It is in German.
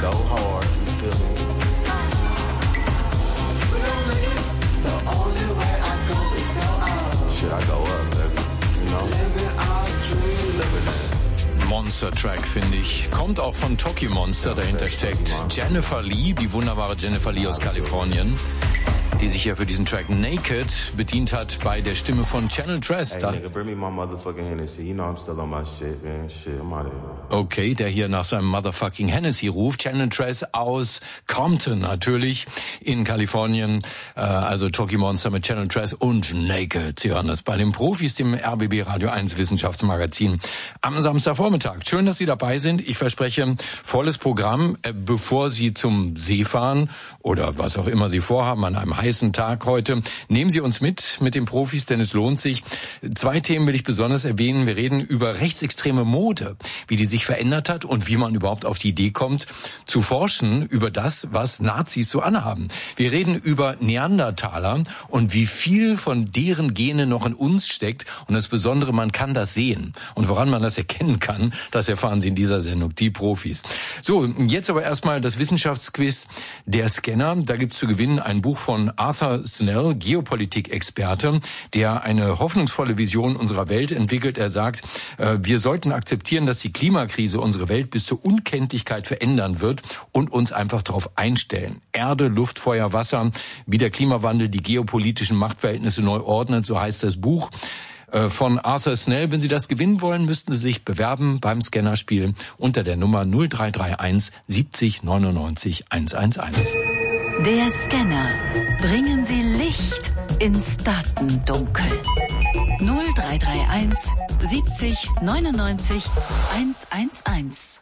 Go hard, you feel me? The only way I go is go out. Should I go up, baby? You know? Living our dream. Living it. Monster-Track, finde ich. Kommt auch von Toki Monster, dahinter steckt Jennifer Lee, die wunderbare Jennifer Lee aus Kalifornien, die sich ja für diesen Track Naked bedient hat bei der Stimme von Channel Tres. Hey, nigga, bring me my motherfucking Hennessy. You know I'm still on my shit, man. Shit, I'm out of here. Okay, der hier nach seinem Motherfucking Hennessy ruft. Channel Tres aus Compton natürlich in Kalifornien. Also Toki Monster mit Channel Tres und Naked. Sie hören das bei den Profis, dem RBB Radio 1 Wissenschaftsmagazin am Samstagvormittag. Schön, dass Sie dabei sind. Ich verspreche volles Programm, bevor Sie zum See fahren oder was auch immer Sie vorhaben an einem heißen Tag heute. Nehmen Sie uns mit den Profis, denn es lohnt sich. 2 Themen will ich besonders erwähnen. Wir reden über rechtsextreme Mode, wie die sich verändert hat und wie man überhaupt auf die Idee kommt, zu forschen über das, was Nazis so anhaben. Wir reden über Neandertaler und wie viel von deren Gene noch in uns steckt. Und das Besondere, man kann das sehen. Und woran man das erkennen kann, das erfahren Sie in dieser Sendung, die Profis. So, jetzt aber erstmal das Wissenschaftsquiz Der Scanner. Da gibt's zu gewinnen ein Buch von Arthur Snell, Geopolitik-Experte, der eine hoffnungsvolle Vision unserer Welt entwickelt. Er sagt, wir sollten akzeptieren, dass die Klimakrise unsere Welt bis zur Unkenntlichkeit verändern wird und uns einfach darauf einstellen. Erde, Luft, Feuer, Wasser, wie der Klimawandel die geopolitischen Machtverhältnisse neu ordnet, so heißt das Buch von Arthur Snell. Wenn Sie das gewinnen wollen, müssten Sie sich bewerben beim Scannerspiel unter der Nummer 0331 70 99 111. Der Scanner. Bringen Sie Licht ins Datendunkel. 0331 70 99 111.